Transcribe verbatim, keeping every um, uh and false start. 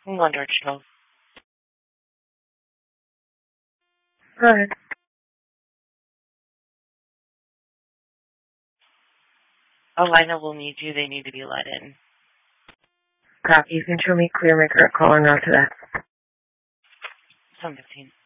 One directional. Go ahead. Oh, I know we'll need you. They need to be let in. Copy. You can show me clear maker calling out to that. seven fifteen.